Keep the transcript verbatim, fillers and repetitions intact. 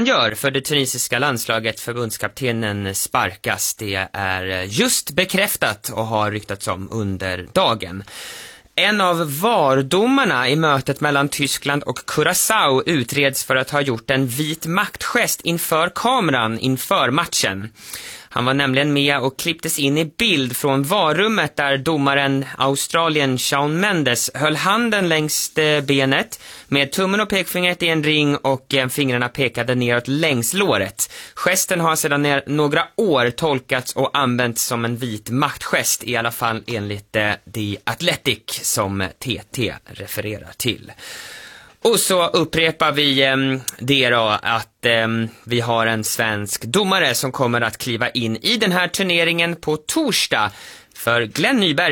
man gör, för det tunisiska landslaget, förbundskaptenen, sparkas. Det är just bekräftat och har ryktats om under dagen. En av vardomarna i mötet mellan Tyskland och Curaçao utreds för att ha gjort en vit maktgest inför kameran inför matchen. Han var nämligen med och klipptes in i bild från varummet där domaren Australien Shawn Mendes höll handen längs benet med tummen och pekfingret i en ring och fingrarna pekade neråt längs låret. Gesten har sedan några år tolkats och använts som en vit maktgest, i alla fall enligt The Athletic som T T refererar till. Och så upprepar vi eh, det då att eh, vi har en svensk domare som kommer att kliva in i den här turneringen på torsdag. För Glenn Nyberg